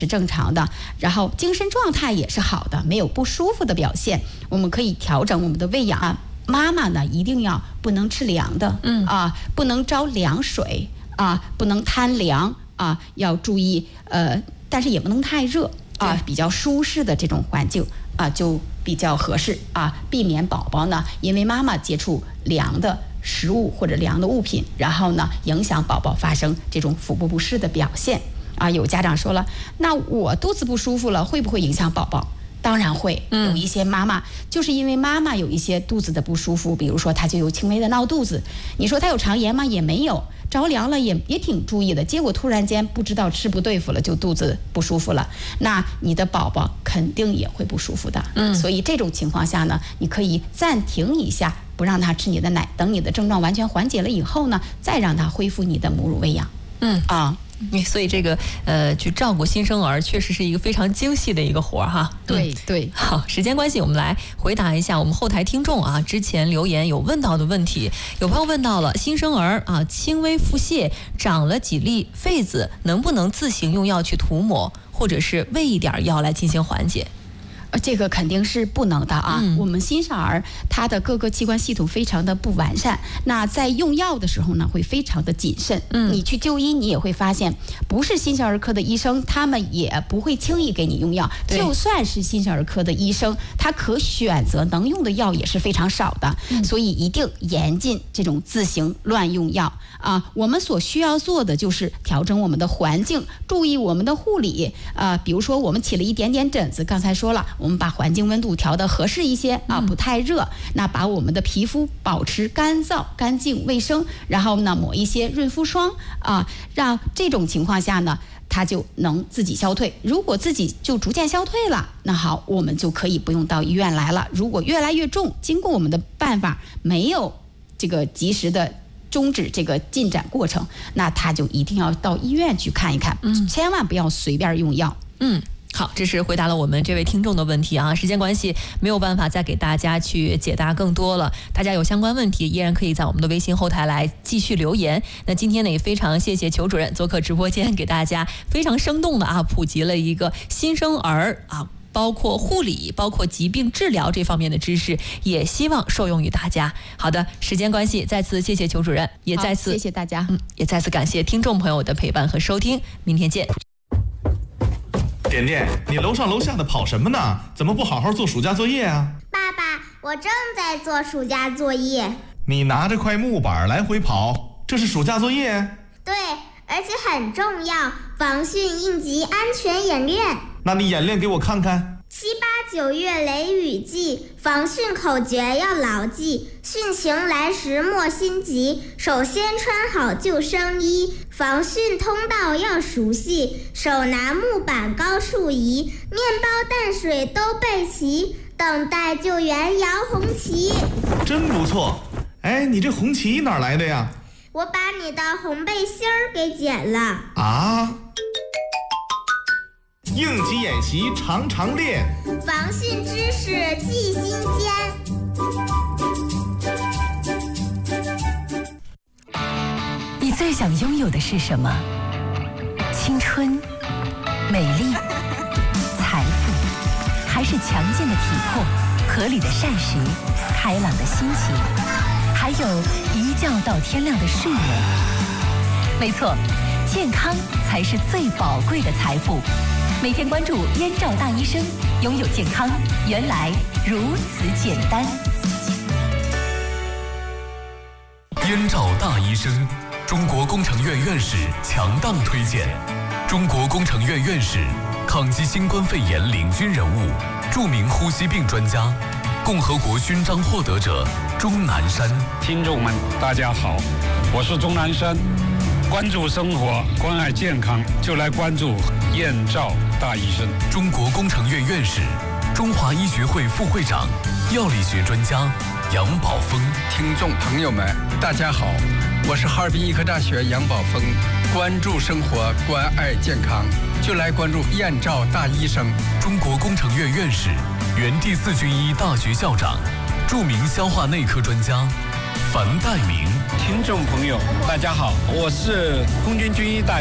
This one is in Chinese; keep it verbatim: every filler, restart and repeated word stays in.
是正常的，然后精神状态也是好的，没有不舒服的表现，我们可以调整我们的喂养啊。妈妈呢，一定要不能吃凉的，嗯啊，不能着凉水啊，不能贪凉啊，要注意呃，但是也不能太热啊，比较舒适的这种环境啊，就比较合适啊，避免宝宝呢因为妈妈接触凉的食物或者凉的物品，然后呢影响宝宝发生这种腹部不适的表现。啊，有家长说了，那我肚子不舒服了，会不会影响宝宝？当然会，有一些妈妈就是因为妈妈有一些肚子的不舒服，比如说她就有轻微的闹肚子，你说她有肠炎吗？也没有，着凉了也也挺注意的，结果突然间不知道吃不对付了，就肚子不舒服了，那你的宝宝肯定也会不舒服的。嗯，所以这种情况下呢，你可以暂停一下，不让他吃你的奶，等你的症状完全缓解了以后呢，再让他恢复你的母乳喂养。嗯啊。 所以这个呃，去照顾新生儿确实是一个非常精细的一个活儿哈。 对对。 好，时间关系，我们来回答一下我们后台听众啊之前留言有问到的问题。有朋友问到了新生儿啊轻微腹泻，长了几粒痱子，能不能自行用药去涂抹，或者是喂一点药来进行缓解？ 呃，这个肯定是不能的啊。嗯、我们新生儿他的各个器官系统非常的不完善，那在用药的时候呢，会非常的谨慎。嗯，你去就医，你也会发现，不是新生儿科的医生，他们也不会轻易给你用药。就算是新生儿科的医生，他可选择能用的药也是非常少的。嗯、所以一定严禁这种自行乱用药啊。我们所需要做的就是调整我们的环境，注意我们的护理啊。比如说我们起了一点点疹子，刚才说了。我们把环境温度调得合适一些啊，不太热。那把我们的皮肤保持干燥、干净、卫生，然后呢抹一些润肤霜啊，让这种情况下呢，它就能自己消退。如果自己就逐渐消退了，那好，我们就可以不用到医院来了。如果越来越重，经过我们的办法没有这个及时的终止这个进展过程，那他就一定要到医院去看一看，嗯、千万不要随便用药。 嗯。好，这是回答了我们这位听众的问题啊。时间关系，没有办法再给大家去解答更多了。大家有相关问题，依然可以在我们的微信后台来继续留言。那今天呢，也非常谢谢裘主任做客直播间，给大家非常生动的啊普及了一个新生儿啊，包括护理、包括疾病治疗这方面的知识，也希望受用于大家。好的，时间关系，再次谢谢裘主任，也再次谢谢大家， 嗯，也再次感谢听众朋友的陪伴和收听，明天见。 点点，你楼上楼下的跑什么呢？怎么不好好做暑假作业啊？ 爸爸，我正在做暑假作业。 你拿着块木板来回跑，这是暑假作业？ 对，而且很重要，防汛应急安全演练。 那你演练给我看看。 七八九月雷雨季，防汛口诀要牢记。汛情来时莫心急，首先穿好救生衣。防汛通道要熟悉，手拿木板高处移。面包淡水都备齐，等待救援摇红旗。 真不错。哎，你这红旗哪来的呀？ 我把你的红背心儿给剪了。 啊？应急演习常常练， 防汛知识记心间。 你最想拥有的是什么？青春、美丽、财富，还是强健的体魄、合理的膳食、开朗的心情，还有一觉到天亮的睡眠？没错，健康才是最宝贵的财富。每天关注燕赵大医生，拥有健康原来如此简单。 燕赵大医生，中国工程院院士强档推荐。中国工程院院士，抗击新冠肺炎领军人物，著名呼吸病专家，共和国勋章获得者钟南山。 听众们，大家好，我是钟南山。关注生活，关爱健康，就来关注燕赵大医生。 中国工程院院士，中华医学会副会长，药理学专家杨宝峰。 听众朋友们，大家好，我是哈尔滨医科大学杨宝峰。关注生活，关爱健康，就来关注燕赵大医生。 中国工程院院士，原第四军医大学校长，著名消化内科专家樊岱明。 听众朋友，大家好，我是空军军医大